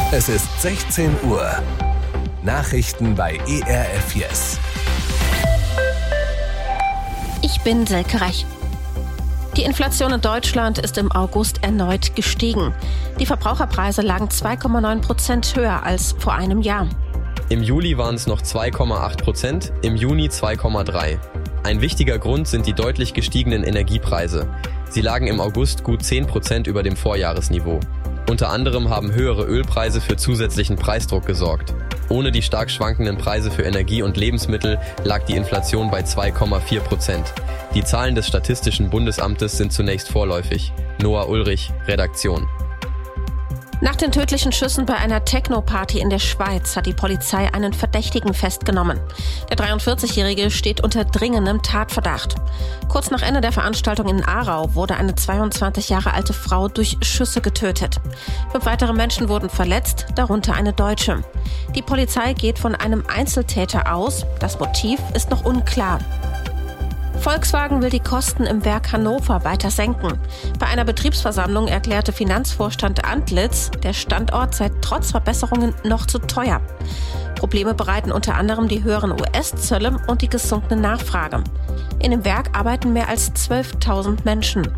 Es ist 16 Uhr. Nachrichten bei ERF Yes. Ich bin Silke Rech. Die Inflation in Deutschland ist im August erneut gestiegen. Die Verbraucherpreise lagen 2,9% höher als vor einem Jahr. Im Juli waren es noch 2,8%, im Juni 2,3%. Ein wichtiger Grund sind die deutlich gestiegenen Energiepreise. Sie lagen im August gut 10% über dem Vorjahresniveau. Unter anderem haben höhere Ölpreise für zusätzlichen Preisdruck gesorgt. Ohne die stark schwankenden Preise für Energie und Lebensmittel lag die Inflation bei 2,4%. Die Zahlen des Statistischen Bundesamtes sind zunächst vorläufig. Noah Ulrich, Redaktion. Nach den tödlichen Schüssen bei einer Techno-Party in der Schweiz hat die Polizei einen Verdächtigen festgenommen. Der 43-Jährige steht unter dringendem Tatverdacht. Kurz nach Ende der Veranstaltung in Aarau wurde eine 22 Jahre alte Frau durch Schüsse getötet. 5 weitere Menschen wurden verletzt, darunter eine Deutsche. Die Polizei geht von einem Einzeltäter aus. Das Motiv ist noch unklar. Volkswagen will die Kosten im Werk Hannover weiter senken. Bei einer Betriebsversammlung erklärte Finanzvorstand Antlitz, der Standort sei trotz Verbesserungen noch zu teuer. Probleme bereiten unter anderem die höheren US-Zölle und die gesunkene Nachfrage. In dem Werk arbeiten mehr als 12.000 Menschen.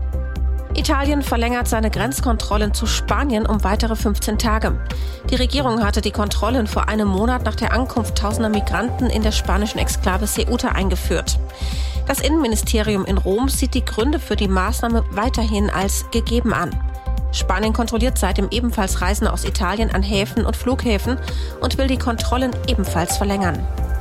Italien verlängert seine Grenzkontrollen zu Spanien um weitere 15 Tage. Die Regierung hatte die Kontrollen vor einem Monat nach der Ankunft tausender Migranten in der spanischen Exklave Ceuta eingeführt. Das Innenministerium in Rom sieht die Gründe für die Maßnahme weiterhin als gegeben an. Spanien kontrolliert seitdem ebenfalls Reisende aus Italien an Häfen und Flughäfen und will die Kontrollen ebenfalls verlängern.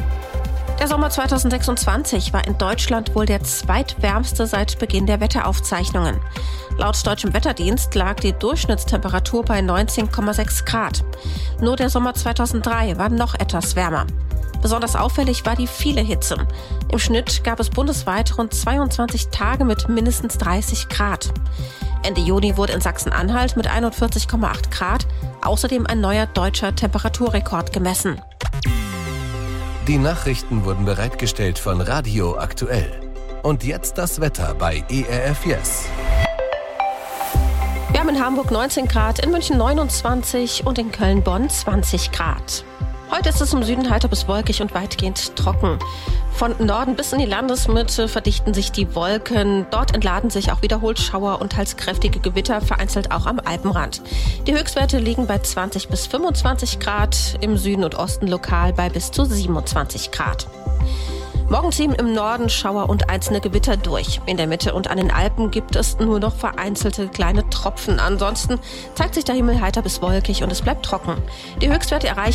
Der Sommer 2026 war in Deutschland wohl der zweitwärmste seit Beginn der Wetteraufzeichnungen. Laut Deutschem Wetterdienst lag die Durchschnittstemperatur bei 19,6 Grad. Nur der Sommer 2003 war noch etwas wärmer. Besonders auffällig war die viele Hitze. Im Schnitt gab es bundesweit rund 22 Tage mit mindestens 30 Grad. Ende Juni wurde in Sachsen-Anhalt mit 41,8 Grad außerdem ein neuer deutscher Temperaturrekord gemessen. Die Nachrichten wurden bereitgestellt von Radio Aktuell. Und jetzt das Wetter bei ERF Yes. Wir haben in Hamburg 19 Grad, in München 29 und in Köln-Bonn 20 Grad. Heute ist es im Süden heiter bis wolkig und weitgehend trocken. Von Norden bis in die Landesmitte verdichten sich die Wolken. Dort entladen sich auch wiederholt Schauer und teils kräftige Gewitter, vereinzelt auch am Alpenrand. Die Höchstwerte liegen bei 20 bis 25 Grad, im Süden und Osten lokal bei bis zu 27 Grad. Morgen ziehen im Norden Schauer und einzelne Gewitter durch. In der Mitte und an den Alpen gibt es nur noch vereinzelte kleine Tropfen. Ansonsten zeigt sich der Himmel heiter bis wolkig und es bleibt trocken. Die Höchstwerte erreichen